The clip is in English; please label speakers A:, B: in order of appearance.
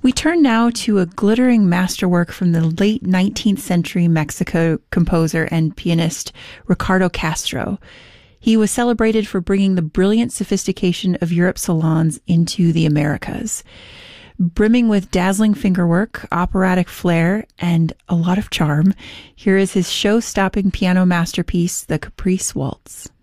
A: We turn now to a glittering masterwork from the late 19th century Mexico composer and pianist Ricardo Castro. He was celebrated for bringing the brilliant sophistication of Europe's salons into the Americas. Brimming with dazzling fingerwork, operatic flair, and a lot of charm, here is his show-stopping piano masterpiece, the Caprice Waltz.